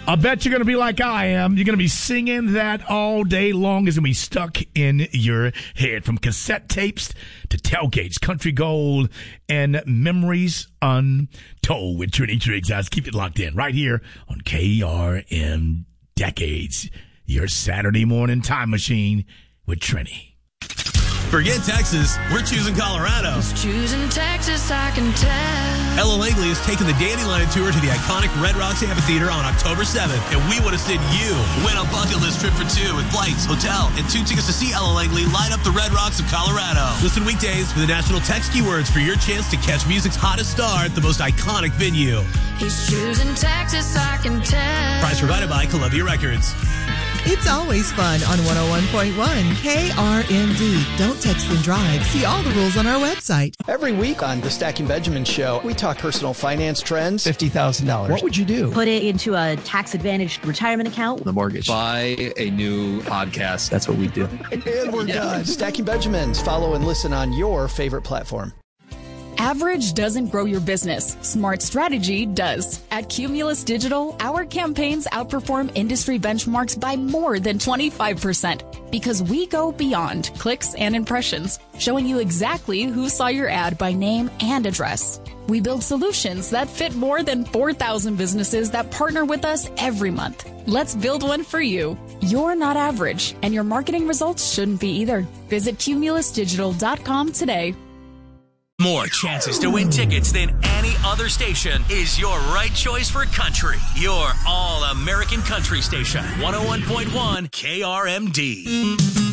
I bet you're going to be like I am. You're going to be singing that all day long. It's going to be stuck in your head. From cassette tapes to tailgates, country gold, and memories untold with Trini Triggs. Guys, keep it locked in right here on KRM Decades, your Saturday morning time machine with Trini. Forget Texas, we're choosing Colorado. Who's choosing Texas, I can tell. Ella Langley is taking the Dandelion Tour to the iconic Red Rocks Amphitheater on October 7th, and we want to send you win a bucket list trip for two with flights, hotel, and 2 tickets to see Ella Langley light up the Red Rocks of Colorado. Listen weekdays for the national text keywords for your chance to catch music's hottest star at the most iconic venue. He's choosing Texas, I can tell. Prize provided by Columbia Records. It's always fun on 101.1 KRMD. Don't text and drive. See all the rules on our website. Every week on the Stacking Benjamin Show, we talk personal finance trends. $50,000. What would you do? Put it into a tax-advantaged retirement account. The mortgage. Buy a new podcast. That's what we do. And we're done. Stacking Benjamins. Follow and listen on your favorite platform. Average doesn't grow your business. Smart strategy does. At Cumulus Digital, our campaigns outperform industry benchmarks by more than 25% because we go beyond clicks and impressions, showing you exactly who saw your ad by name and address. We build solutions that fit more than 4,000 businesses that partner with us every month. Let's build one for you. You're not average, and your marketing results shouldn't be either. Visit cumulusdigital.com today. More chances to win tickets than any other station is your right choice for country. Your all-American country station, 101.1 KRMD.